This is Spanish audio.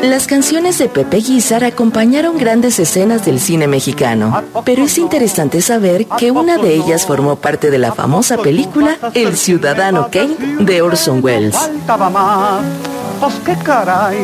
Las canciones de Pepe Guízar acompañaron grandes escenas del cine mexicano, pero es interesante saber que una de ellas formó parte de la famosa película El Ciudadano Kane de Orson Welles.